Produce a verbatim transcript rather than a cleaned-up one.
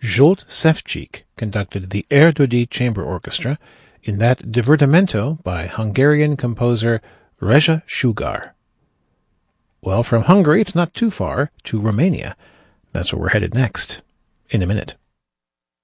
Zsolt Szewczyk conducted the Erdődy Chamber Orchestra in that divertimento by Hungarian composer Rezsa Sugar. Well, from Hungary, it's not too far to Romania. That's where we're headed next, in a minute.